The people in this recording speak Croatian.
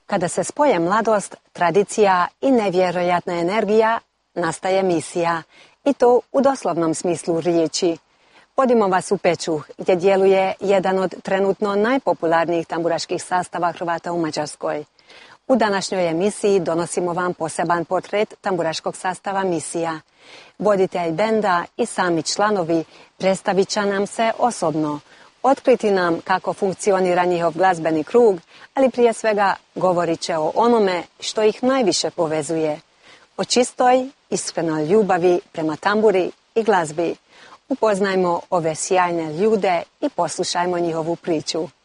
Kada se spoje mladost, tradicija i nevjerojatna energija, nastaje misija. I to u doslovnom smislu riječi. Vodimo vas u Pečuh, gdje djeluje jedan od trenutno najpopularnijih tamburaških sastava Hrvata u Mađarskoj. U današnjoj emisiji donosimo vam poseban portret tamburaškog sastava Misija. Voditelj benda i sami članovi predstavit će nam se osobno, otkriti nam kako funkcionira njihov glazbeni krug, ali prije svega govorit će o onome što ih najviše povezuje. O čistoj, iskrenoj ljubavi prema tamburi i glazbi. Upoznajmo ove sjajne ljude i poslušajmo njihovu priču.